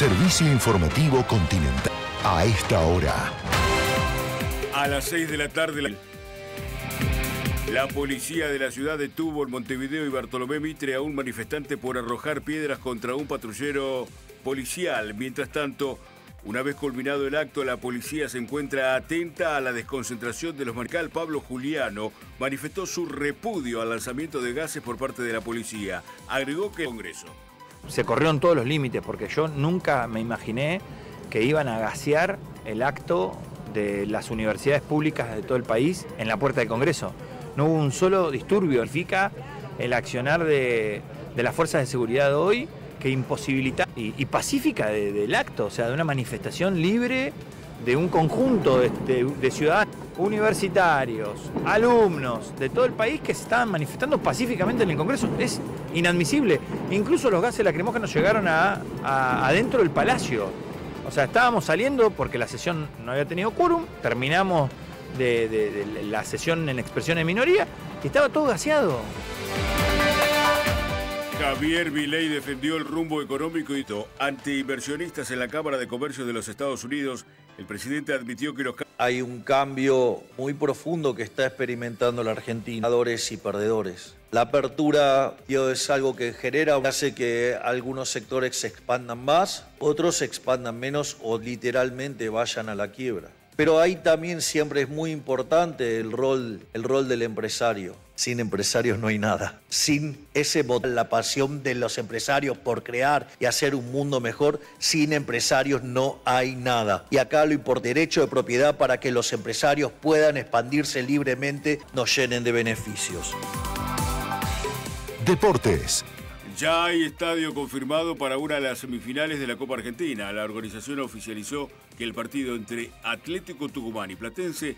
Servicio informativo Continental. A esta hora. A las 6 de la tarde, la policía de la ciudad detuvo en Montevideo y Bartolomé Mitre a un manifestante por arrojar piedras contra un patrullero policial. Mientras tanto, una vez culminado el acto, la policía se encuentra atenta a la desconcentración de los marcal. Pablo Juliano manifestó su repudio al lanzamiento de gases por parte de la policía. Agregó que el Congreso se corrieron todos los límites, porque yo nunca me imaginé que iban a gasear el acto de las universidades públicas de todo el país en la puerta del Congreso. No hubo un solo disturbio. Significa el accionar de las fuerzas de seguridad hoy, que imposibilita y pacífica del acto, o sea, de una manifestación libre de un conjunto de ciudadanos universitarios, alumnos de todo el país que se estaban manifestando pacíficamente en el Congreso. Es inadmisible. Incluso los gases lacrimógenos llegaron adentro del Palacio. O sea, estábamos saliendo porque la sesión no había tenido quórum, terminamos de la sesión en expresión de minoría y estaba todo gaseado. Javier Milei defendió el rumbo económico y ante inversionistas en la Cámara de Comercio de los Estados Unidos. El presidente admitió que hay un cambio muy profundo que está experimentando la Argentina, ganadores y perdedores. La apertura es algo que hace que algunos sectores se expandan más, otros se expandan menos o literalmente vayan a la quiebra. Pero ahí también siempre es muy importante el rol del empresario. Sin empresarios no hay nada. Sin la pasión de los empresarios por crear y hacer un mundo mejor, sin empresarios no hay nada. Y acá lo importante, derecho de propiedad para que los empresarios puedan expandirse libremente, nos llenen de beneficios. Deportes. Ya hay estadio confirmado para una de las semifinales de la Copa Argentina. La organización oficializó que el partido entre Atlético Tucumán y Platense